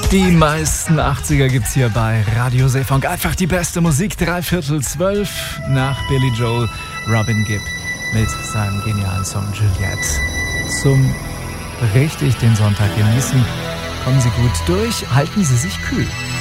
Die meisten 80er gibt's hier bei Radio Seefunk. Einfach die beste Musik, 11:45 nach Billy Joel, Robin Gibb mit seinem genialen Song Juliette. Zum richtig den Sonntag genießen. Kommen Sie gut durch, halten Sie sich kühl.